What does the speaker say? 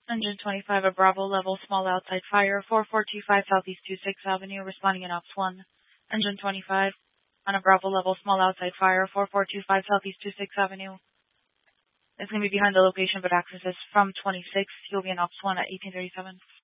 Engine 25, a Bravo level small outside fire, 4425 Southeast 26th Avenue, responding in Ops 1. Engine 25, on a Bravo level small outside fire, 4425 Southeast 26th Avenue. It's going to be behind the location, but access is from 26. You'll be in Ops 1 at 1837.